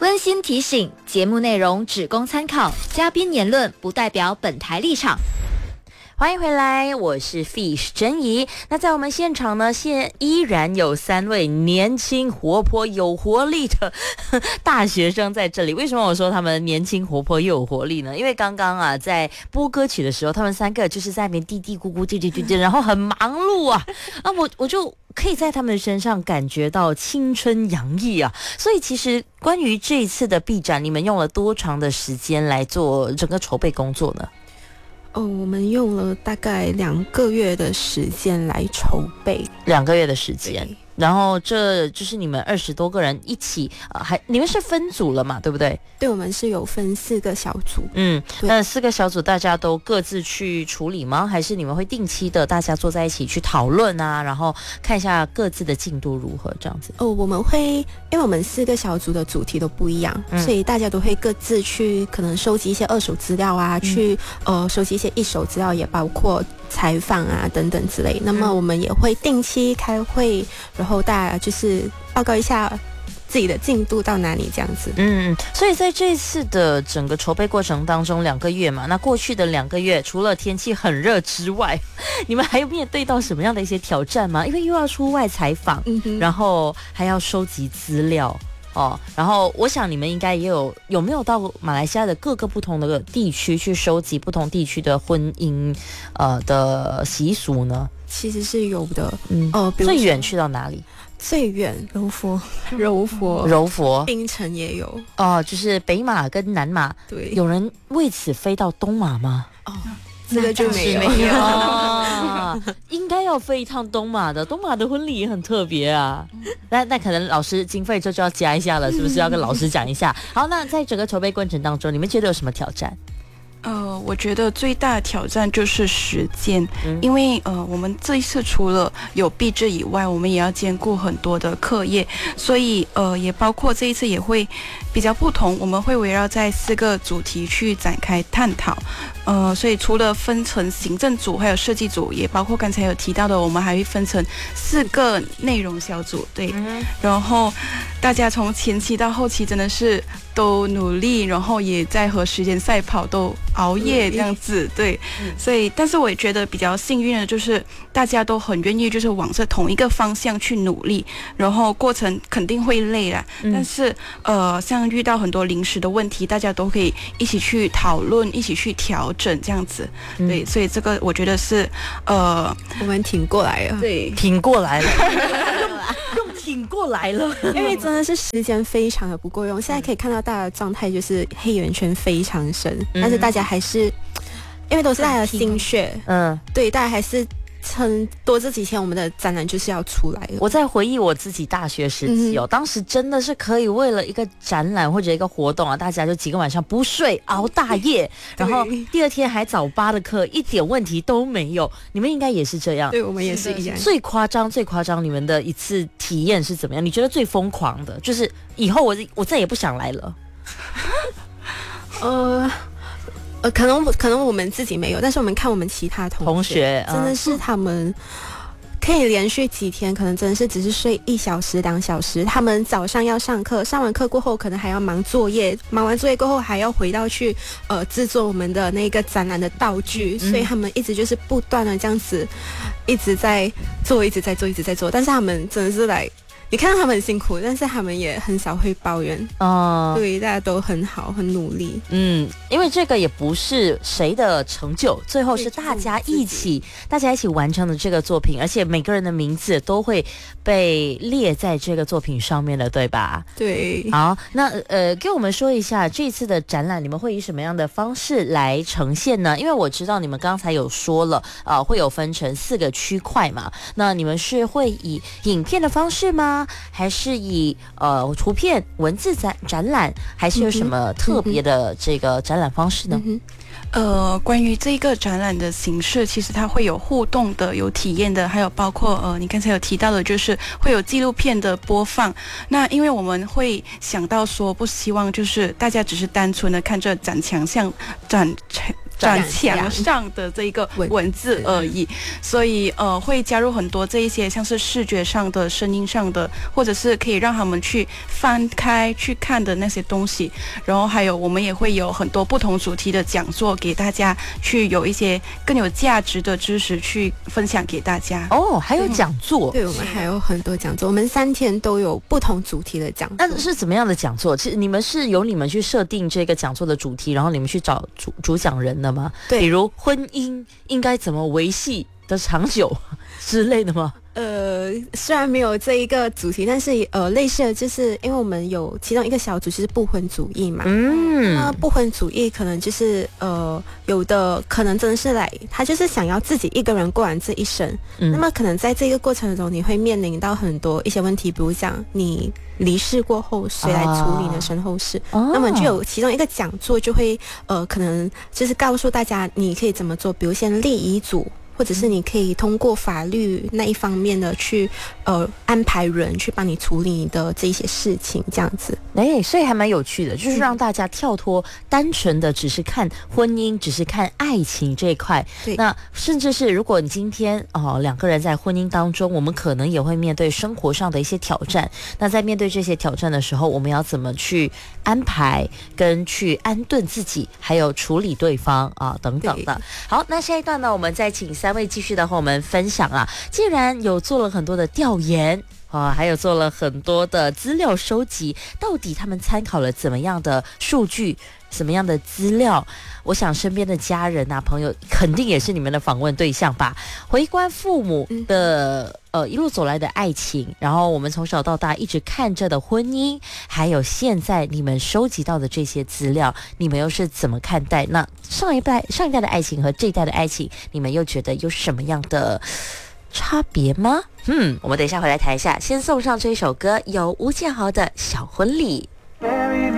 温馨提醒：节目内容只供参考，嘉宾言论不代表本台立场。 欢迎回来，我是 Fish 珍怡。那在我们现场呢，现依然有3位年轻、活泼、有活力的大学生在这里。为什么我说他们年轻、活泼又有活力呢？因为刚刚啊，在播歌曲的时候，他们3个就是在那边嘀嘀咕咕、嘀嘀咕咕，然后很忙碌啊。我就可以在他们的身上感觉到青春洋溢啊。所以其实关于这一次的毕展，你们用了多长的时间来做整个筹备工作呢？ 我们用了大概2个月的时间来筹备 ，2个月的时间。然后这就是你们20多个人一起，你们是分组了嘛，对不对？ 对，我们是有分4个小组。 那4个小组大家都各自去处理吗？还是你们会定期的大家坐在一起去讨论啊，然后看一下各自的进度如何这样子？ 我们会，因为我们4个小组的主题都不一样，所以大家都会各自去可能收集一些2手资料啊，去收集一些1手资料，也包括采访啊等等之类。那么我们也会定期开会，然后大家就是报告一下自己的进度到哪里这样子。 所以在这一次的整个筹备过程当中2个月嘛，那过去的2个月除了天气很热之外，你们还有面对到什么样的一些挑战吗？因为又要出外采访，然后还要收集资料然后我想你们应该也有没有到马来西亚的各个不同的地区去收集不同地区的婚姻的习俗呢？ 其实是有的。 最远去到哪里？ 最远柔佛，槟城也有就是北马跟南马。 对，有人为此飞到东马吗？ 这个就没有应该要飞一趟东马的婚礼也很特别啊。那可能老师经费就要加一下了，是不是要跟老师讲一下？好，那在整个筹备过程当中，你们觉得有什么挑战？ 我觉得最大的挑战就是时间，因为我们这一次除了有毕制以外，我们也要兼顾很多的课业，所以也包括这一次也会比较不同，我们会围绕在4个主题去展开探讨。所以除了分成行政组还有设计组，也包括刚才有提到的，我们还会分成4个内容小组。对，然后大家从前期到后期真的是都努力，然后也在和时间赛跑，都熬夜这样子。对，所以但是我也觉得比较幸运的就是大家都很愿意就是往这同一个方向去努力，然后过程肯定会累啦，但是像遇到很多临时的问题，大家都可以一起去讨论，一起去调整这样子。对，所以这个我觉得是我们挺过来了。 对， 挺过来了。挺过来了， 因为真的是时间非常的不够用。现在可以看到大家的状态就是黑眼圈非常深，但是大家还是因为都是大家的心血，对，大家还是撑多这几天，我们的展览就是要出来了。 我在回忆我自己大学时期当时真的是可以为了一个展览或者一个活动啊，大家就几个晚上不睡，熬大夜，然后第2天还早8的课，一点问题都没有。你们应该也是这样？ 对，我们也是一样。 最夸张，你们的一次体验是怎么样？你觉得最疯狂的，就是以后我再也不想来了。 可能我们自己没有，但是我们看我们其他同学真的是他们可以连续几天，可能真的是只是睡1小时2小时。他们早上要上课，上完课过后可能还要忙作业，忙完作业过后还要回到去制作我们的那个展览的道具，所以他们一直就是不断的这样子一直在做，但是他们真的是你看到他们很辛苦，但是他们也很少会抱怨。对，大家都很好，很努力。 因为这个也不是谁的成就，最后是大家一起完成的这个作品，而且每个人的名字都会被列在这个作品上面的，对吧？ 对。 好，那给我们说一下这次的展览，你们会以什么样的方式来呈现呢？因为我知道你们刚才有说了，会有分成4个区块嘛，那你们是会以影片的方式吗？还是以图片文字展览，还是有什么特别的这个展览方式呢？ 关于这个展览的形式，其实它会有互动的，有体验的，还有包括你刚才有提到的，就是会有纪录片的播放。那因为我们会想到说，不希望就是大家只是单纯的看着展展墙上的这个文字而已，所以会加入很多这一些像是视觉上的、声音上的，或者是可以让他们去翻开去看的那些东西。然后还有我们也会有很多不同主题的讲座给大家去有一些更有价值的知识去分享给大家。 哦，还有讲座。 对，我们还有很多讲座，我们3天都有不同主题的讲座。 那是怎么样的讲座？其实你们是由你们去设定这个讲座的主题，然后你们去找主讲人的吗？ 对， 比如婚姻应该怎么维系的长久之类的吗？ 虽然没有这一个主题，但是类似的就是因为我们有其中一个小组就是不婚主义嘛，那不婚主义可能就是有的可能真的是他就是想要自己一个人过完这一生，那么可能在这个过程中你会面临到很多一些问题，比如讲你离世过后谁来处理你的身后事，那么就有其中一个讲座就会可能就是告诉大家你可以怎么做，比如先立遗嘱，或者是你可以通过法律那一方面的去安排人去帮你处理你的这些事情，这样子。 所以还蛮有趣的，就是让大家跳脱单纯的只是看婚姻，只是看爱情这一块。 对， 那甚至是如果你今天2个人在婚姻当中，我们可能也会面对生活上的一些挑战。那在面对这些挑战的时候，我们要怎么去安排跟去安顿自己，还有处理对方等等的。好，那下一段呢，我们再请3位继续的和我们分享啊。既然有做了很多的调研还有做了很多的资料收集，到底他们参考了怎么样的数据，什么样的资料？我想身边的家人朋友肯定也是你们的访问对象吧。回观父母的一路走来的爱情，然后我们从小到大一直看着的婚姻，还有现在你们收集到的这些资料，你们又是怎么看待？那上一代的爱情和这一代的爱情，你们又觉得有什么样的差别吗？我们等一下回来谈一下。先送上这一首歌，由吴建豪的《小婚礼》。